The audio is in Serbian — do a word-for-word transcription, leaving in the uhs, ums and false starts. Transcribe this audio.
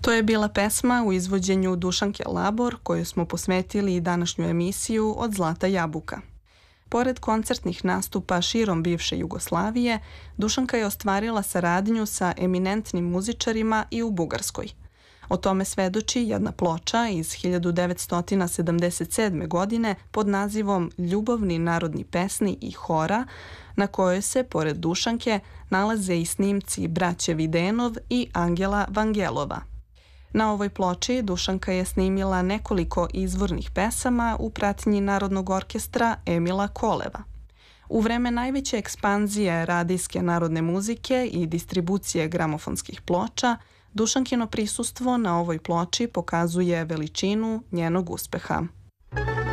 To je bila pesma u izvođenju Dušanke Labor koju smo posvetili današnju emisiju Od zlata jabuka. Pored koncertnih nastupa širom bivše Jugoslavije, Dušanka je ostvarila saradnju sa eminentnim muzičarima i u Bugarskoj. O tome svedoči jedna ploča iz hiljadu devetsto sedamdeset sedme. godine pod nazivom Ljubavni narodni pesni i hora, na kojoj se, pored Dušanke, nalaze i snimci braće Videnov i Angela Vangelova. Na ovoj ploči Dušanka je snimila nekoliko izvornih pesama u pratnji Narodnog orkestra Emila Koleva. U vreme najveće ekspanzije radijske narodne muzike i distribucije gramofonskih ploča, Dušankino prisustvo na ovoj ploči pokazuje veličinu njenog uspeha.